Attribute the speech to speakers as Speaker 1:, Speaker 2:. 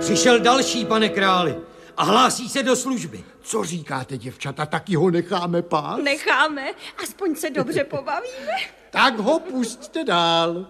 Speaker 1: Přišel další, pane králi, a hlásí se do služby.
Speaker 2: Co říkáte, děvčata, taky ho necháme pás?
Speaker 3: Necháme, aspoň se dobře pobavíme.
Speaker 2: Tak ho pusťte dál.